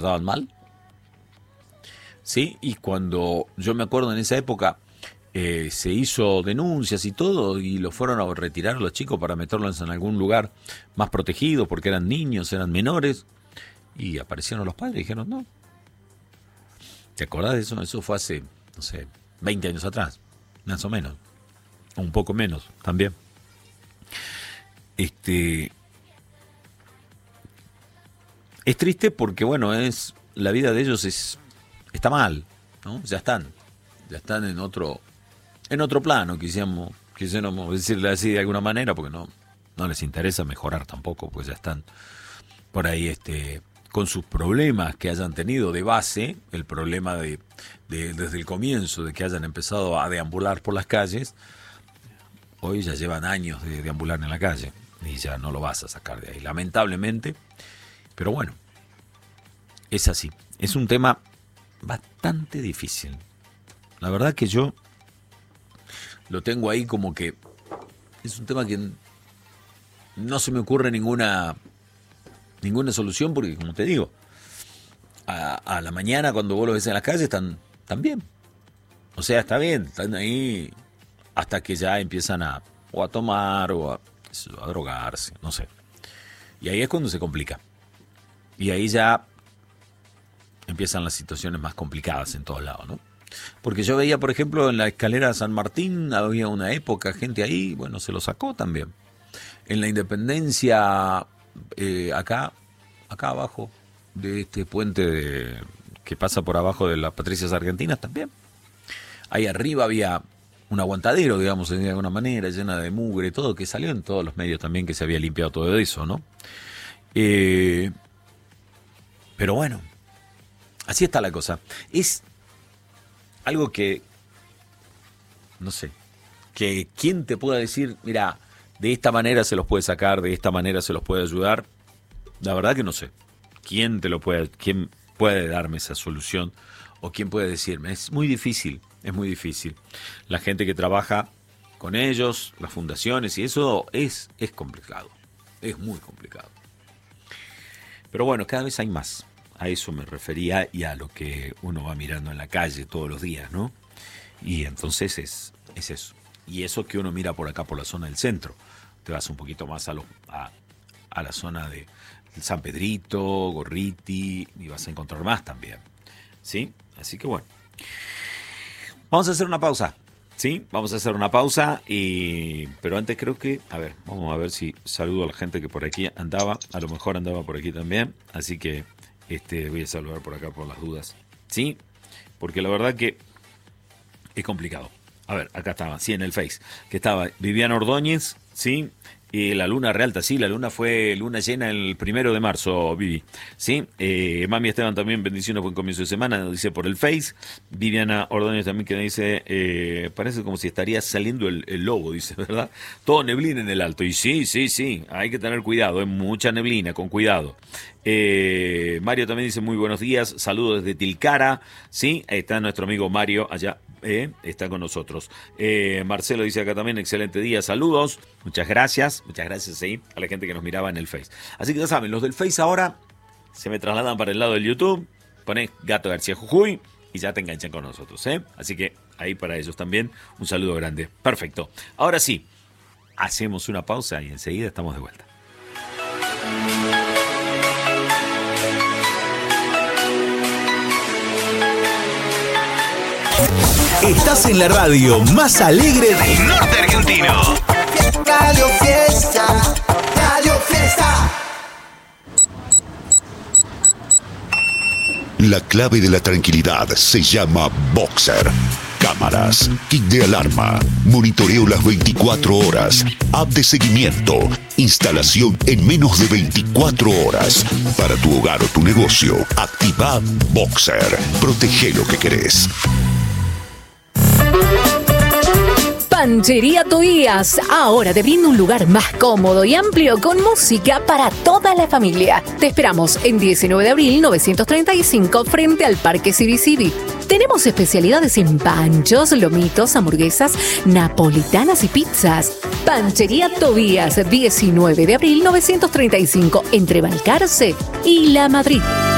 trataban mal. ¿Sí? Y cuando yo me acuerdo en esa época se hizo denuncias y todo, y lo fueron a retirar los chicos para meterlos en algún lugar más protegido, porque eran niños, eran menores, y aparecieron los padres y dijeron, no. ¿Te acordás de eso? Eso fue hace, no sé, 20 años atrás, más o menos, o un poco menos también. Es triste porque, bueno, la vida de ellos está mal, ¿no? Ya están en otro plano, quisiéramos decirle así de alguna manera, porque no les interesa mejorar tampoco, pues ya están por ahí con sus problemas que hayan tenido de base, el problema desde el comienzo, de que hayan empezado a deambular por las calles. Hoy ya llevan años de deambular en la calle y ya no lo vas a sacar de ahí, lamentablemente. Pero bueno, es así. Es un tema bastante difícil. La verdad que yo lo tengo ahí como que es un tema que no se me ocurre ninguna solución, porque como te digo, a la mañana cuando vos lo ves en las calles están bien. O sea, está bien, están ahí hasta que ya empiezan a tomar o a drogarse, no sé. Y ahí es cuando se complica. Y ahí ya empiezan las situaciones más complicadas en todos lados, ¿no? Porque yo veía, por ejemplo, en la escalera de San Martín, había una época, gente ahí, bueno, se lo sacó también. En la Independencia, acá abajo de este puente que pasa por abajo de las Patricias Argentinas también. Ahí arriba había un aguantadero, digamos, de alguna manera, llena de mugre, todo, que salió en todos los medios también, que se había limpiado todo eso, ¿no? Pero bueno, así está la cosa. Es algo que, no sé, que quién te pueda decir, mira, de esta manera se los puede sacar, de esta manera se los puede ayudar. La verdad que no sé. ¿Quién puede darme esa solución? ¿O quién puede decirme? Es muy difícil, es muy difícil. La gente que trabaja con ellos, las fundaciones y eso es complicado. Es muy complicado. Pero bueno, cada vez hay más. A eso me refería y a lo que uno va mirando en la calle todos los días, ¿no? Y entonces es eso. Y eso que uno mira por acá, por la zona del centro. Te vas un poquito más a la zona de San Pedrito, Gorriti, y vas a encontrar más también. ¿Sí? Así que bueno. Vamos a hacer una pausa. ¿Sí? Vamos a hacer una pausa. Pero antes creo que... vamos a ver si saludo a la gente que por aquí andaba. A lo mejor andaba por aquí también. Así que voy a saludar por acá por las dudas. ¿Sí? Porque la verdad que es complicado. A ver, acá estaba, sí, en el Face, que estaba Viviana Ordóñez, ¿sí? Y la luna realta, sí, la luna fue luna llena el 1 de marzo, Vivi, ¿sí? Mami Esteban también, bendiciones, buen comienzo de semana, nos dice por el Face. Viviana Ordóñez también que dice, parece como si estaría saliendo el lobo, dice, ¿verdad? Todo neblina en el alto, y sí, hay que tener cuidado, mucha neblina, con cuidado. Mario también dice muy buenos días, saludos desde Tilcara, ¿sí? Está nuestro amigo Mario allá, está con nosotros. Marcelo dice acá también, excelente día, saludos, muchas gracias, ¿sí? A la gente que nos miraba en el Face. Así que ya saben, los del Face ahora se me trasladan para el lado del YouTube, ponés Gato García Jujuy y ya te enganchan con nosotros, Así que ahí para ellos también un saludo grande. Perfecto. Ahora sí, hacemos una pausa y enseguida estamos de vuelta. Estás en la radio más alegre del norte argentino. Radio Fiesta, Radio Fiesta. La clave de la tranquilidad se llama Boxer. Cámaras, kit de alarma, monitoreo las 24 horas, app de seguimiento, instalación en menos de 24 horas. Para tu hogar o tu negocio, activa Boxer. Protege lo que querés. Panchería Tobías, ahora te brinda un lugar más cómodo y amplio con música para toda la familia. Te esperamos en 19 de abril 935 frente al Parque Civi. Tenemos especialidades en panchos, lomitos, hamburguesas, napolitanas y pizzas. Panchería Tobías, 19 de abril 935 entre Balcarce y La Madrid.